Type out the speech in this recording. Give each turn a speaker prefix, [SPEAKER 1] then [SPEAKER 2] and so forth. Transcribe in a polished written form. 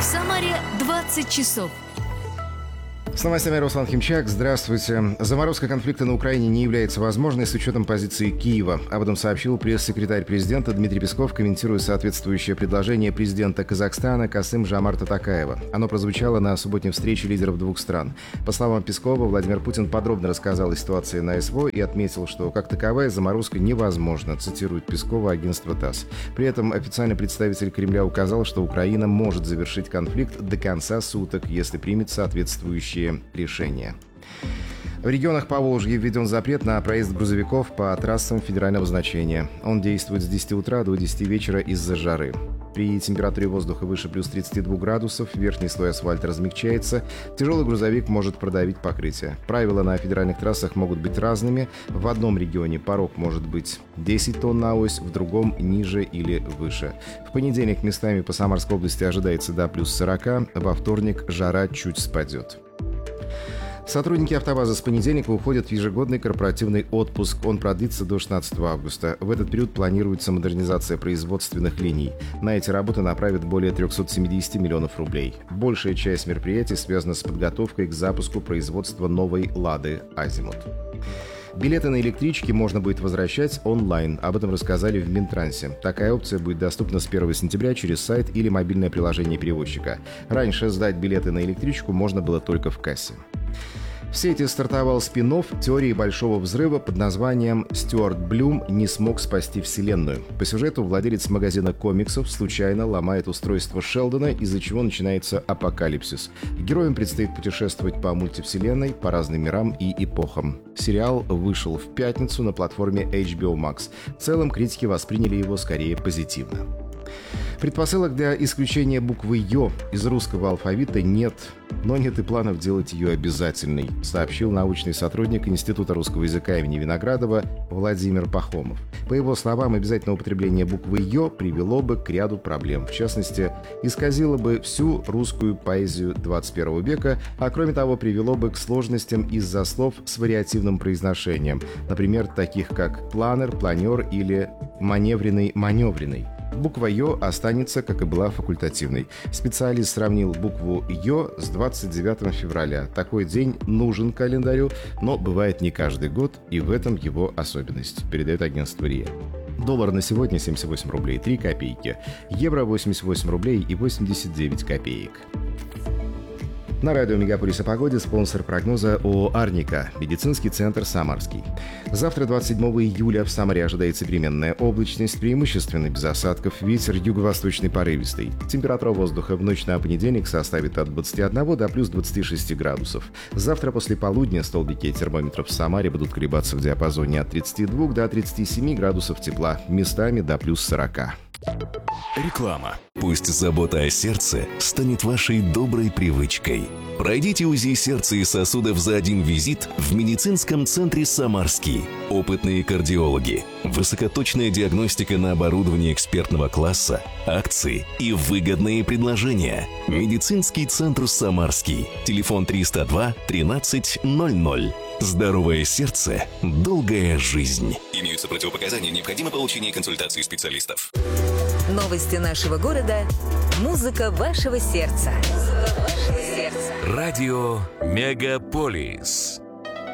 [SPEAKER 1] Самаре 20 часов.
[SPEAKER 2] С новостями Руслан Химчак. Здравствуйте. Заморозка конфликта на Украине не является возможной с учетом позиции Киева. Об этом сообщил пресс-секретарь президента Дмитрий Песков, комментируя соответствующее предложение президента Казахстана Касым-Жомарта Токаева. Оно прозвучало на субботней встрече лидеров двух стран. По словам Пескова, Владимир Путин подробно рассказал о ситуации на СВО и отметил, что как таковая заморозка невозможна, цитирует Пескова агентство ТАСС. При этом официальный представитель Кремля указал, что Украина может завершить конфликт до конца суток, если примет соответствующие решения. В регионах Поволжья введен запрет на проезд грузовиков по трассам федерального значения. Он действует с 10 утра до 10 вечера из-за жары. При температуре воздуха выше плюс 32 градусов верхний слой асфальта размягчается, тяжелый грузовик может продавить покрытие. Правила на федеральных трассах могут быть разными. В одном регионе порог может быть 10 тонн на ось, в другом ниже или выше. В понедельник местами по Самарской области ожидается до плюс 40, во вторник жара чуть спадет. Сотрудники «АвтоВАЗа» с понедельника уходят в ежегодный корпоративный отпуск. Он продлится до 16 августа. В этот период планируется модернизация производственных линий. На эти работы направят более 370 миллионов рублей. Большая часть мероприятий связана с подготовкой к запуску производства новой «Лады Азимут». Билеты на электрички можно будет возвращать онлайн. Об этом рассказали в Минтрансе. Такая опция будет доступна с 1 сентября через сайт или мобильное приложение перевозчика. Раньше сдать билеты на электричку можно было только в кассе. В сети стартовал спин-офф теории Большого взрыва под названием «Стюарт Блюм не смог спасти Вселенную». По сюжету владелец магазина комиксов случайно ломает устройство Шелдона, из-за чего начинается апокалипсис. Героям предстоит путешествовать по мультивселенной, по разным мирам и эпохам. Сериал вышел в пятницу на платформе HBO Max. В целом критики восприняли его скорее позитивно. Предпосылок для исключения буквы «Ё» из русского алфавита нет, но нет и планов делать ее обязательной, сообщил научный сотрудник Института русского языка имени Виноградова Владимир Пахомов. По его словам, обязательное употребление буквы «Ё» привело бы к ряду проблем. В частности, исказило бы всю русскую поэзию 21 века, а кроме того, привело бы к сложностям из-за слов с вариативным произношением, например, таких как «планер», «планер» или «маневренный», «маневренный». Буква «Ё» останется, как и была, факультативной. Специалист сравнил букву «Ё» с 29 февраля. Такой день нужен календарю, но бывает не каждый год, и в этом его особенность, передает агентство РИА. Доллар на сегодня 78 рублей 3 копейки. Евро 88 рублей и 89 копеек. На радио «Мегаполис» о погоде спонсор прогноза ООО «Арника», медицинский центр «Самарский». Завтра, 27 июля, в Самаре ожидается переменная облачность, преимущественно без осадков, ветер юго-восточный порывистый. Температура воздуха в ночь на понедельник составит от 21 до плюс 26 градусов. Завтра после полудня столбики термометров в Самаре будут колебаться в диапазоне от 32 до 37 градусов тепла, местами до плюс 40.
[SPEAKER 3] Реклама. Пусть забота о сердце станет вашей доброй привычкой. Пройдите УЗИ сердца и сосудов за один визит в медицинском центре «Самарский». Опытные кардиологи, высокоточная диагностика на оборудовании экспертного класса, акции и выгодные предложения. Медицинский центр «Самарский». Телефон 302 13 00. Здоровое сердце, долгая жизнь. Имеются противопоказания, необходимо получение консультации специалистов.
[SPEAKER 4] Новости нашего города. Музыка вашего сердца.
[SPEAKER 3] Радио «Мегаполис».